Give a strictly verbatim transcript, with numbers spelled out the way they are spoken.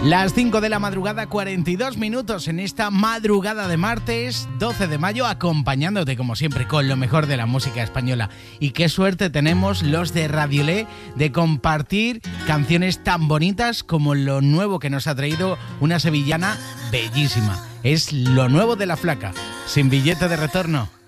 Las cinco de la madrugada, cuarenta y dos minutos en esta madrugada de martes doce de mayo, acompañándote como siempre con lo mejor de la música española. Y qué suerte tenemos los de Radiolé de compartir canciones tan bonitas como lo nuevo que nos ha traído una sevillana bellísima. Es lo nuevo de La Flaca, sin billete de retorno.